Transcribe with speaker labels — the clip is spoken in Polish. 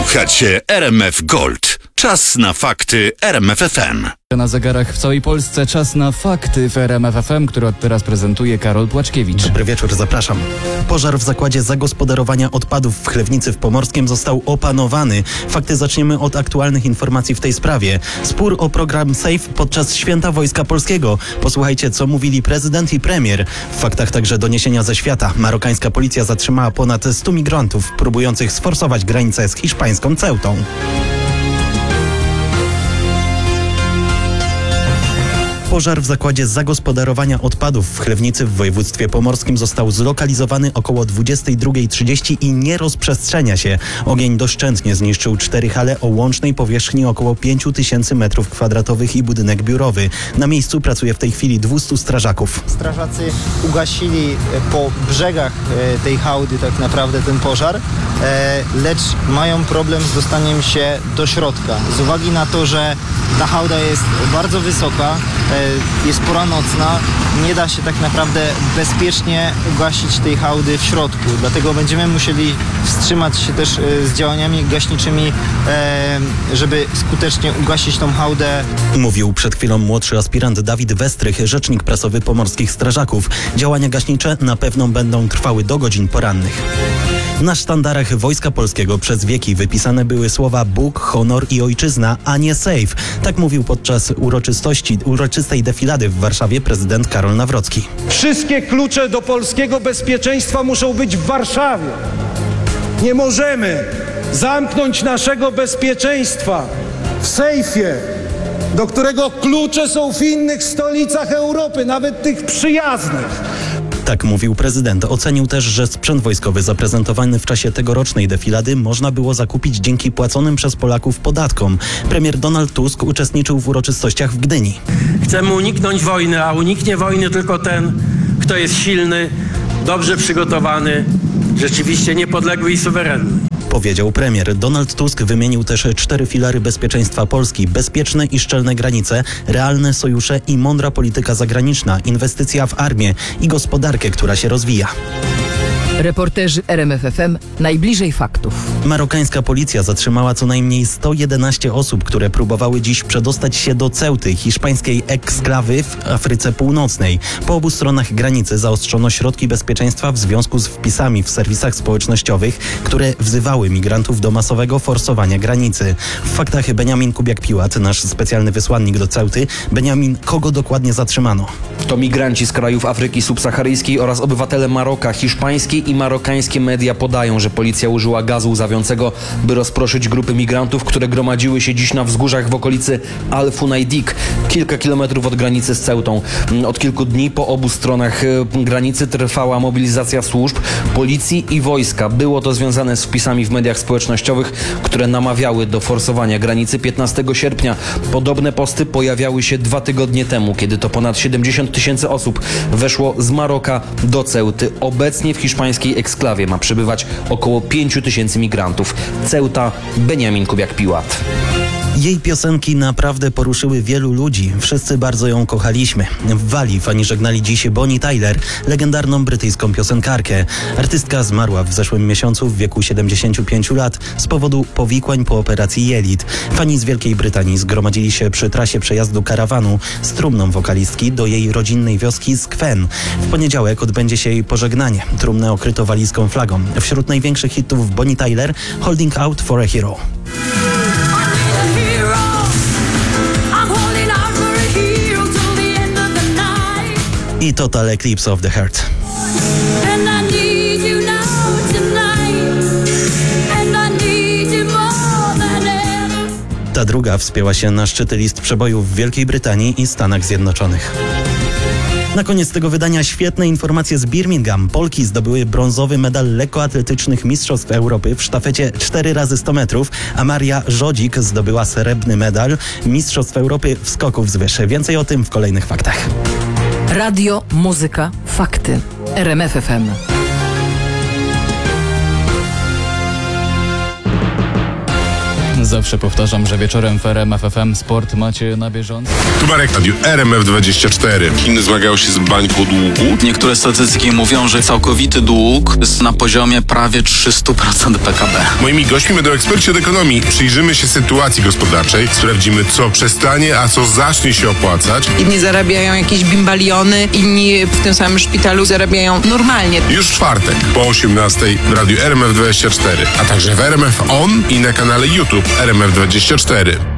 Speaker 1: Słuchacie RMF Gold. Czas na fakty RMF FM.
Speaker 2: Na zegarach w całej Polsce czas na fakty w RMF FM, który od teraz prezentuje Karol Płaczkiewicz.
Speaker 3: Dobry wieczór, zapraszam. Pożar w zakładzie zagospodarowania odpadów w Chlewnicy w Pomorskiem został opanowany. Fakty zaczniemy od aktualnych informacji w tej sprawie. Spór o program SAFE podczas Święta Wojska Polskiego. Posłuchajcie, co mówili prezydent i premier. W faktach także doniesienia ze świata. Marokańska policja zatrzymała ponad 100 migrantów próbujących sforsować granicę z hiszpańską Ceutą. Pożar w zakładzie zagospodarowania odpadów w Chlewnicy w województwie pomorskim został zlokalizowany około 22:30 i nie rozprzestrzenia się. Ogień doszczętnie zniszczył 4 hale o łącznej powierzchni około 5000 m2 i budynek biurowy. Na miejscu pracuje w tej chwili 200 strażaków.
Speaker 4: Strażacy ugasili po brzegach tej hałdy tak naprawdę ten pożar, lecz mają problem z dostaniem się do środka. Z uwagi na to, że ta hałda jest bardzo wysoka, jest pora nocna, nie da się tak naprawdę bezpiecznie ugasić tej hałdy w środku. Dlatego będziemy musieli wstrzymać się też z działaniami gaśniczymi, żeby skutecznie ugasić tą hałdę.
Speaker 3: Mówił przed chwilą młodszy aspirant Dawid Westrych, rzecznik prasowy pomorskich strażaków. Działania gaśnicze na pewno będą trwały do godzin porannych. Na sztandarach Wojska Polskiego przez wieki wypisane były słowa Bóg, honor i ojczyzna, a nie SAFE. Tak mówił podczas uroczystej defilady w Warszawie prezydent Karol Nawrocki.
Speaker 5: Wszystkie klucze do polskiego bezpieczeństwa muszą być w Warszawie. Nie możemy zamknąć naszego bezpieczeństwa w sejfie, do którego klucze są w innych stolicach Europy, nawet tych przyjaznych.
Speaker 3: Tak mówił prezydent. Ocenił też, że sprzęt wojskowy zaprezentowany w czasie tegorocznej defilady można było zakupić dzięki płaconym przez Polaków podatkom. Premier Donald Tusk uczestniczył w uroczystościach w Gdyni.
Speaker 6: Chcemy uniknąć wojny, a uniknie wojny tylko ten, kto jest silny, dobrze przygotowany, rzeczywiście niepodległy i suwerenny.
Speaker 3: Powiedział premier. Donald Tusk wymienił też 4 filary bezpieczeństwa Polski. Bezpieczne i szczelne granice, realne sojusze i mądra polityka zagraniczna, inwestycja w armię i gospodarkę, która się rozwija.
Speaker 7: Reporterzy RMF FM najbliżej faktów.
Speaker 3: Marokańska policja zatrzymała co najmniej 111 osób, które próbowały dziś przedostać się do Ceuty, hiszpańskiej eksklawy w Afryce Północnej. Po obu stronach granicy zaostrzono środki bezpieczeństwa w związku z wpisami w serwisach społecznościowych, które wzywały migrantów do masowego forsowania granicy. W faktach Beniamin Kubiak-Piłat, nasz specjalny wysłannik do Ceuty. Beniamin, kogo dokładnie zatrzymano?
Speaker 8: To migranci z krajów Afryki subsaharyjskiej oraz obywatele Maroka. Hiszpańskie i marokańskie media podają, że policja użyła gazu łzawiącego, by rozproszyć grupy migrantów, które gromadziły się dziś na wzgórzach w okolicy Al-Funaidik, kilka kilometrów od granicy z Ceutą. Od kilku dni po obu stronach granicy trwała mobilizacja służb, policji i wojska. Było to związane z wpisami w mediach społecznościowych, które namawiały do forsowania granicy 15 sierpnia. Podobne posty pojawiały się 2 tygodnie temu, kiedy to ponad 70 000 osób weszło z Maroka do Ceuty. Obecnie w hiszpańskiej eksklawie ma przybywać około 5000 migrantów. Ceuta, Beniamin Kubiak-Piłat.
Speaker 3: Jej piosenki naprawdę poruszyły wielu ludzi. Wszyscy bardzo ją kochaliśmy. W Walii fani żegnali dziś Bonnie Tyler, legendarną brytyjską piosenkarkę. Artystka zmarła w zeszłym miesiącu w wieku 75 lat z powodu powikłań po operacji jelit. Fani z Wielkiej Brytanii zgromadzili się przy trasie przejazdu karawanu z trumną wokalistki do jej rodzinnej wioski Skwen. W poniedziałek odbędzie się jej pożegnanie. Trumnę okryto walijską flagą. Wśród największych hitów Bonnie Tyler Holding Out for a Hero. I Total Eclipse of the Heart. Ta druga wspięła się na szczyty list przebojów w Wielkiej Brytanii i Stanach Zjednoczonych. Na koniec tego wydania świetne informacje z Birmingham. Polki zdobyły brązowy medal lekkoatletycznych Mistrzostw Europy w sztafecie 4x100 metrów, a Maria Żodzik zdobyła srebrny medal Mistrzostw Europy w skoku wzwyż. Więcej o tym w kolejnych faktach.
Speaker 7: Radio, muzyka, fakty. RMF FM.
Speaker 2: Zawsze powtarzam, że wieczorem w RMF FM sport macie na bieżąco.
Speaker 9: Tu Marek, Radiu RMF24. Chiny zmagają się z bańką długu.
Speaker 10: Niektóre statystyki mówią, że całkowity dług jest na poziomie prawie 300% PKB.
Speaker 9: Moimi gośćmi będą eksperci od ekonomii. Przyjrzymy się sytuacji gospodarczej, sprawdzimy, co przestanie, a co zacznie się opłacać.
Speaker 11: Inni zarabiają jakieś bimbaliony, inni w tym samym szpitalu zarabiają normalnie.
Speaker 9: Już w czwartek po 18:00 w Radiu RMF24, a także w RMF On i na kanale YouTube RMF24.